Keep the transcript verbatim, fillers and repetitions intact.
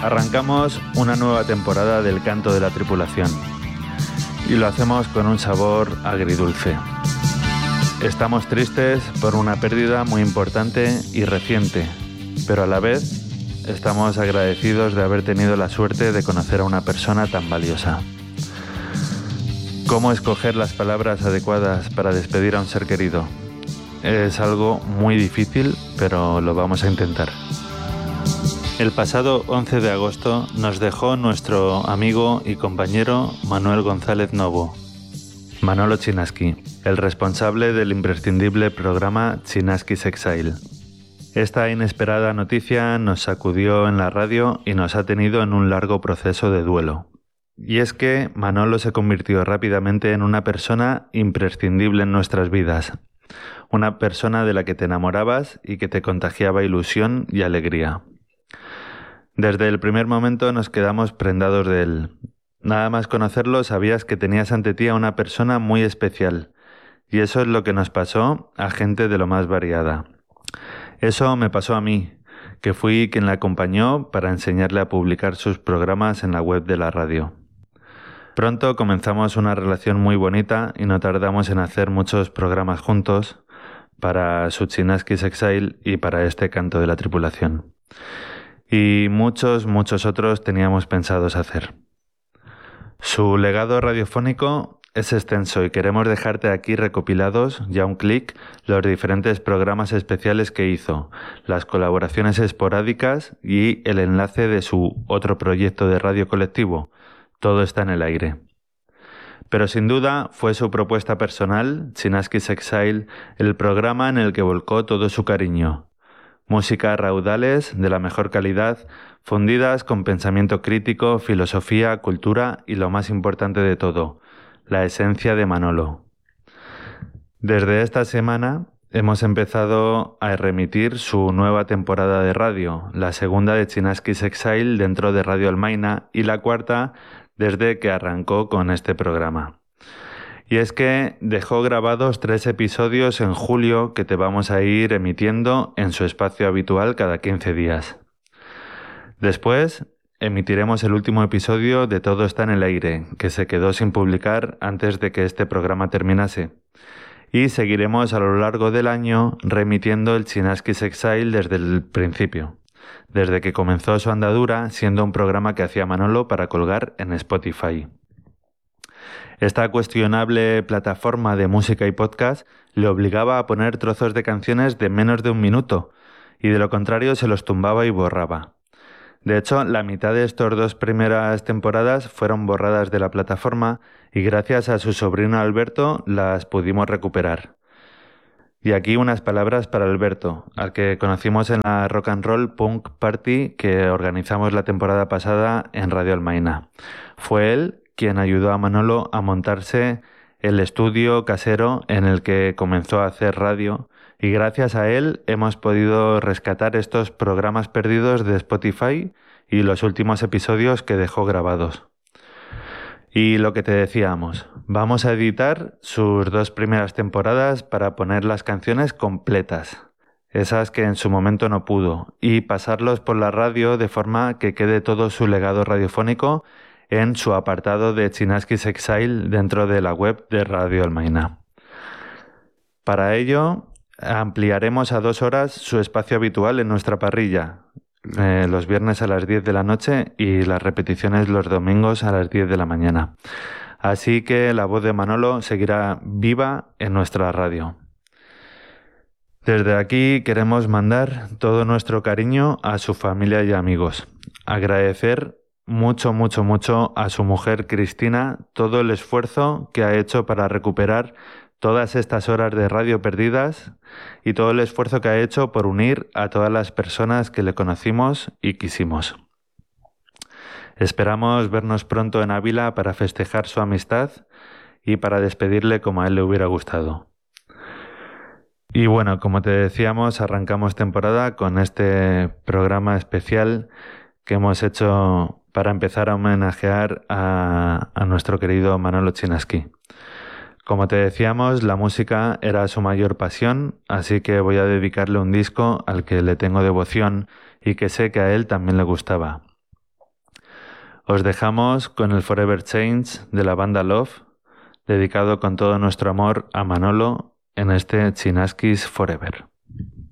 Arrancamos una nueva temporada del Canto de la Tripulación y lo hacemos con un sabor agridulce. Estamos tristes por una pérdida muy importante y reciente, pero a la vez estamos agradecidos de haber tenido la suerte de conocer a una persona tan valiosa. ¿Cómo escoger las palabras adecuadas para despedir a un ser querido? Es algo muy difícil, pero lo vamos a intentar. El pasado once de agosto nos dejó nuestro amigo y compañero Manuel González Novo, Manolo Chinaski, el responsable del imprescindible programa Chinaski's Exile. Esta inesperada noticia nos sacudió en la radio y nos ha tenido en un largo proceso de duelo. Y es que Manolo se convirtió rápidamente en una persona imprescindible en nuestras vidas, una persona de la que te enamorabas y que te contagiaba ilusión y alegría. Desde el primer momento nos quedamos prendados de él. Nada más conocerlo sabías que tenías ante ti a una persona muy especial, y eso es lo que nos pasó a gente de lo más variada. Eso me pasó a mí, que fui quien la acompañó para enseñarle a publicar sus programas en la web de la radio. Pronto comenzamos una relación muy bonita y no tardamos en hacer muchos programas juntos para su Chinaski's Exile y para este Canto de la Tripulación. Y muchos, muchos otros teníamos pensados hacer. Su legado radiofónico es extenso y queremos dejarte aquí recopilados, ya un clic, los diferentes programas especiales que hizo, las colaboraciones esporádicas y el enlace de su otro proyecto de radio colectivo. Todo está en el aire. Pero sin duda fue su propuesta personal, Chinaski's Exile, el programa en el que volcó todo su cariño. Música a raudales, de la mejor calidad, fundidas con pensamiento crítico, filosofía, cultura y lo más importante de todo, la esencia de Manolo. Desde esta semana hemos empezado a remitir su nueva temporada de radio, la segunda de Chinaski's Exile dentro de Radio Almaina y la cuarta desde que arrancó con este programa. Y es que dejó grabados tres episodios en julio que te vamos a ir emitiendo en su espacio habitual cada quince días. Después emitiremos el último episodio de Todo está en el aire, que se quedó sin publicar antes de que este programa terminase. Y seguiremos a lo largo del año remitiendo el Chinaski's Exile desde el principio, desde que comenzó su andadura siendo un programa que hacía Manolo para colgar en Spotify. Esta cuestionable plataforma de música y podcast le obligaba a poner trozos de canciones de menos de un minuto, y de lo contrario se los tumbaba y borraba. De hecho, la mitad de estas dos primeras temporadas fueron borradas de la plataforma y gracias a su sobrino Alberto las pudimos recuperar. Y aquí unas palabras para Alberto, al que conocimos en la Rock and Roll Punk Party que organizamos la temporada pasada en Radio Almaina. Fue él quien ayudó a Manolo a montarse el estudio casero en el que comenzó a hacer radio, y gracias a él hemos podido rescatar estos programas perdidos de Spotify y los últimos episodios que dejó grabados. Y lo que te decíamos, vamos a editar sus dos primeras temporadas para poner las canciones completas, esas que en su momento no pudo, y pasarlos por la radio de forma que quede todo su legado radiofónico en su apartado de Chinaski's Exile dentro de la web de Radio Almaina. Para ello, ampliaremos a dos horas su espacio habitual en nuestra parrilla, eh, los viernes a las diez de la noche y las repeticiones los domingos a las diez de la mañana. Así que la voz de Manolo seguirá viva en nuestra radio. Desde aquí queremos mandar todo nuestro cariño a su familia y amigos. Agradecer mucho, mucho, mucho a su mujer Cristina todo el esfuerzo que ha hecho para recuperar todas estas horas de radio perdidas y todo el esfuerzo que ha hecho por unir a todas las personas que le conocimos y quisimos. Esperamos vernos pronto en Ávila para festejar su amistad y para despedirle como a él le hubiera gustado. Y bueno, como te decíamos, arrancamos temporada con este programa especial que hemos hecho para empezar a homenajear a, a nuestro querido Manolo Chinaski. Como te decíamos, la música era su mayor pasión, así que voy a dedicarle un disco al que le tengo devoción y que sé que a él también le gustaba. Os dejamos con el Forever Change de la banda Love, dedicado con todo nuestro amor a Manolo en este Chinaskis Forever.